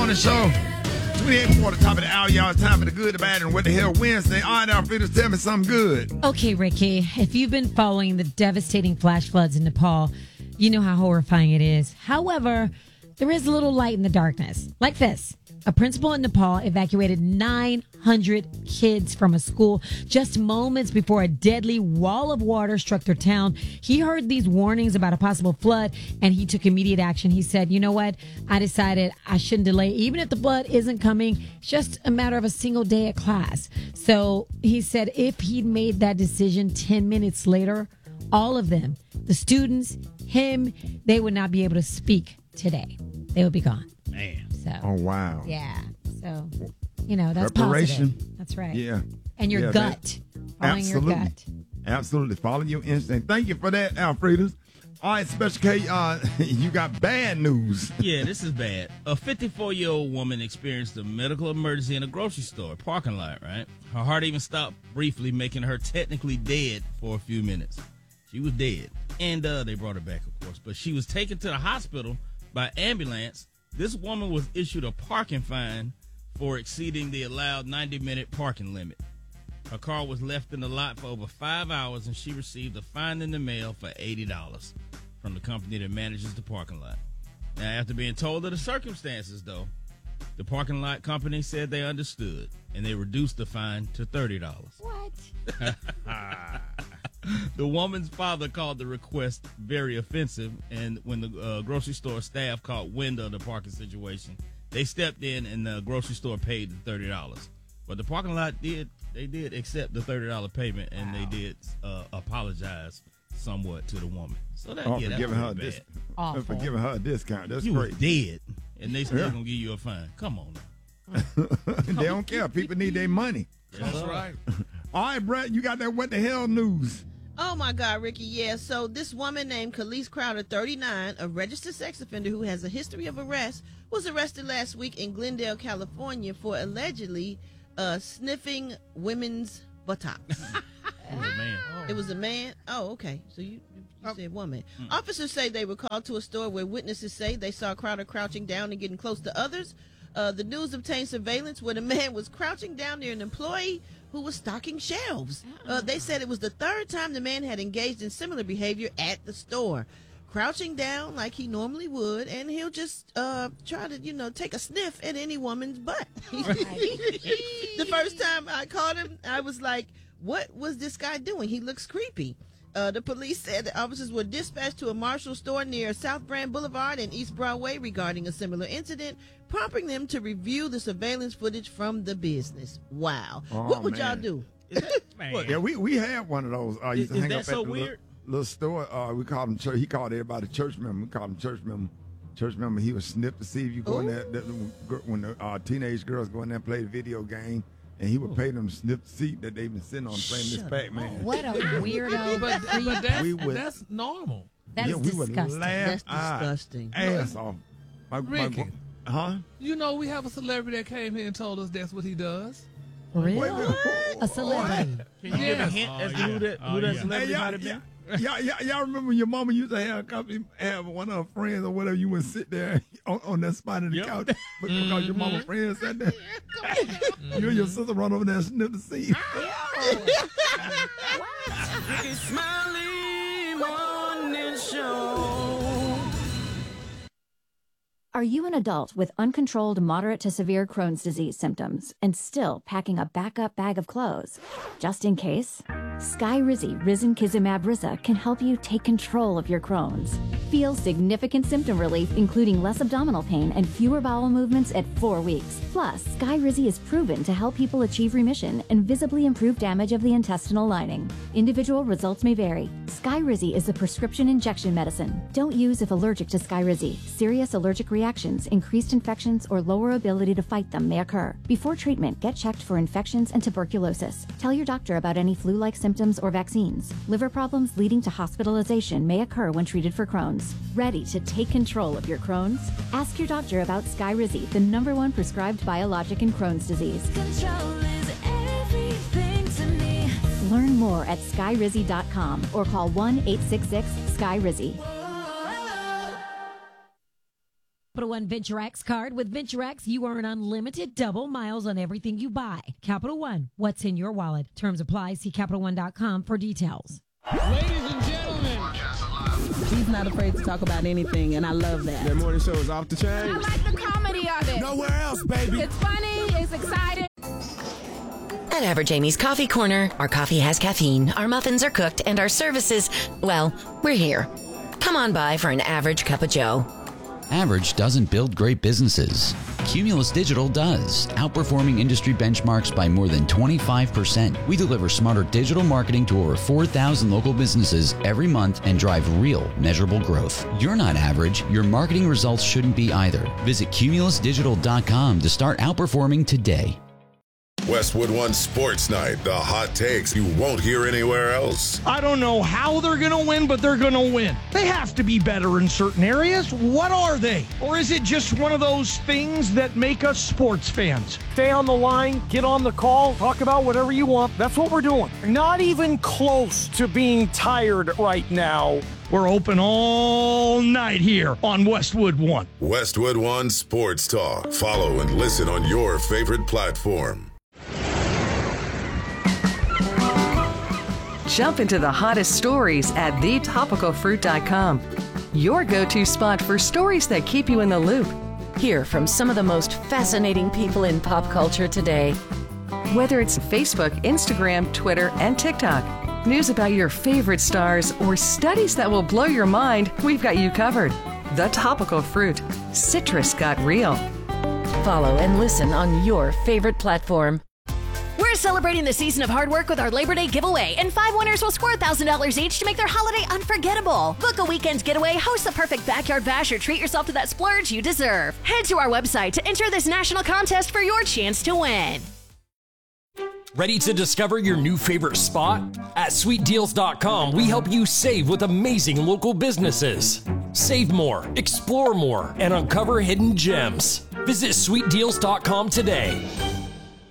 Morning Show. 28 before the top of the hour, y'all. Time for the good, the bad, and what the hell Wednesday. All right, Alfredo, tell me something good. Okay, Ricky, if you've been following the devastating flash floods in Nepal, you know how horrifying it is. However, there is a little light in the darkness. Like this. A principal in Nepal evacuated 900 kids from a school just moments before a deadly wall of water struck their town. He heard these warnings about a possible flood, and he took immediate action. He said, you know what? I decided I shouldn't delay. Even if the flood isn't coming, it's just a matter of a single day at class. So he said if he'd made that decision 10 minutes later, all of them, the students, him, they would not be able to speak today. They would be gone. Man. So, Oh, wow. yeah. So, you know, that's Preparation. positive. That's right. Yeah. And your gut. Following Absolutely. your gut. Absolutely. Follow your instinct. Thank you for that, Alfredo. All right, Special K, you got bad news. Yeah, this is bad. A 54-year-old woman experienced a medical emergency in a grocery store parking lot, right? Her heart even stopped briefly, making her technically dead for a few minutes. She was dead. And they brought her back, of course. But she was taken to the hospital by ambulance. This woman was issued a parking fine for exceeding the allowed 90-minute parking limit. Her car was left in the lot for over 5 hours, and she received a fine in the mail for $80 from the company that manages the parking lot. Now, after being told of the circumstances, though, the parking lot company said they understood, and they reduced the fine to $30. What? The woman's father called the request very offensive, and when the grocery store staff caught wind of the parking situation, they stepped in and the grocery store paid the $30. But the parking lot did accept the $30 payment, and they did apologize somewhat to the woman. So that, For that's giving her, bad. Awful. for giving her a discount. That's You great. was dead, and they still Yeah. gonna give you a fine. Come on now. They don't care. People need their money. That's right. All right, Brett, you got that what the hell news. Oh, my God, Ricky, yeah. So this woman named Khalees Crowder, 39, a registered sex offender who has a history of arrest, was arrested last week in Glendale, California for allegedly sniffing women's buttocks. It was a man. It was a man? Oh, okay. So you said woman. Officers say they were called to a store where witnesses say they saw Crowder crouching down and getting close to others. The news obtained surveillance where the man was crouching down near an employee who was stocking shelves. They said it was the third time the man had engaged in similar behavior at the store. Crouching down like he normally would, and he'll just try to, take a sniff at any woman's butt. The first time I caught him, I was like, what was this guy doing? He looks creepy. The police said the officers were dispatched to a Marshall store near South Brand Boulevard and East Broadway regarding a similar incident, prompting them to review the surveillance footage from the business. Wow. Oh, what would y'all man. do? Man. Yeah, we had one of those. Used to Is hang that up so at the weird? little store. We called him church. He called everybody church member. We called him church member. Church member. He would sniff to see if you go in there. When the teenage girls go in there and play the video game, and he would pay them to sniff the seat that they've been sitting on playing this Pac-Man. What a weirdo. But We that's normal. That is we would disgusting. laugh That's disgusting. our ass off. Ricky. Huh? You know, we have a celebrity that came here and told us that's what he does. Really? Wait, A celebrity. Can you give a Yes. hint as to who that celebrity might have been? Y'all remember when your mama used to have one of her friends or whatever, you would sit there on that spot of the couch because your mama friend sat there. You and your sister run over there and sniff the seat. Ricky Smiley Morning Show. Are you an adult with uncontrolled moderate to severe Crohn's disease symptoms and still packing a backup bag of clothes? Just in case, Skyrizi Risankizumab Riza can help you take control of your Crohn's. Feel significant symptom relief, including less abdominal pain and fewer bowel movements at 4 weeks. Plus, Skyrizi is proven to help people achieve remission and visibly improve damage of the intestinal lining. Individual results may vary. Skyrizi is a prescription injection medicine. Don't use if allergic to Skyrizi. Serious allergic reactions, increased infections, or lower ability to fight them may occur. Before treatment, get checked for infections and tuberculosis. Tell your doctor about any flu-like symptoms or vaccines. Liver problems leading to hospitalization may occur when treated for Crohn's. Ready to take control of your Crohn's? Ask your doctor about Skyrizi, the #1 prescribed biologic in Crohn's disease. Control is everything to me. Learn more at skyrizi.com or call 1-866-SKYRIZI. Capital One Venture X card. With Venture X, you earn unlimited double miles on everything you buy. Capital One, what's in your wallet? Terms apply. See CapitalOne.com for details. Ladies and gentlemen, He's not afraid to talk about anything, and I love that. That morning show is off the chain. I like the comedy of it. Nowhere else, baby. It's funny, it's exciting. At Average Amy's Coffee Corner, our coffee has caffeine, our muffins are cooked, and our services, well, we're here. Come on by for an average cup of joe. Average doesn't build great businesses. Cumulus Digital does, outperforming industry benchmarks by more than 25%. We deliver smarter digital marketing to over 4,000 local businesses every month and drive real, measurable growth. You're not average. Your marketing results shouldn't be either. Visit cumulusdigital.com to start outperforming today. Westwood One Sports Night, the hot takes you won't hear anywhere else. I don't know how they're going to win, but they're going to win. They have to be better in certain areas. What are they? Or is it just one of those things that make us sports fans? Stay on the line, get on the call, talk about whatever you want. That's what we're doing. Not even close to being tired right now. We're open all night here on Westwood One. Westwood One Sports Talk. Follow and listen on your favorite platform. Jump into the hottest stories at thetopicalfruit.com. Your go-to spot for stories that keep you in the loop. Hear from some of the most fascinating people in pop culture today. Whether it's Facebook, Instagram, Twitter, and TikTok, news about your favorite stars, or studies that will blow your mind, we've got you covered. The Topical Fruit. Citrus got real. Follow and listen on your favorite platform. We're celebrating the season of hard work with our Labor Day giveaway, and 5 winners will score $1,000 each to make their holiday unforgettable. Book a weekend's getaway, host the perfect backyard bash, or treat yourself to that splurge you deserve. Head to our website to enter this national contest for your chance to win. Ready to discover your new favorite spot? At sweetdeals.com, we help you save with amazing local businesses. Save more, explore more, and uncover hidden gems. Visit sweetdeals.com today.